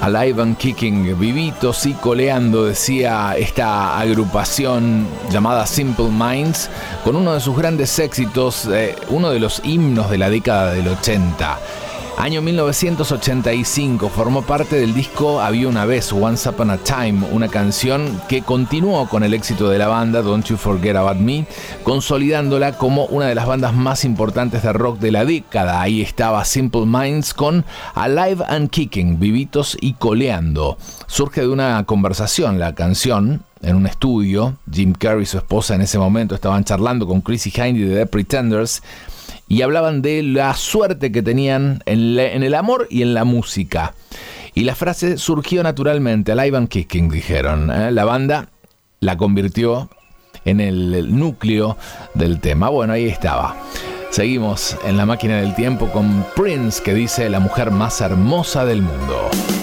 Alive and Kicking, vivitos y coleando, decía esta agrupación llamada Simple Minds, con uno de sus grandes éxitos, uno de los himnos de la década del 80. Año 1985, formó parte del disco Había una vez, Once Upon a Time, una canción que continuó con el éxito de la banda Don't You Forget About Me, consolidándola como una de las bandas más importantes de rock de la década. Ahí estaba Simple Minds con Alive and Kicking, vivitos y coleando. Surge de una conversación la canción en un estudio. Jim Carrey y su esposa en ese momento estaban charlando con Chrissie Hynde de The Pretenders y hablaban de la suerte que tenían en el amor y en la música. Y la frase surgió naturalmente, Alive and Kicking, dijeron. La banda la convirtió en el núcleo del tema. Bueno, ahí estaba. Seguimos en la máquina del tiempo con Prince, que dice la mujer más hermosa del mundo.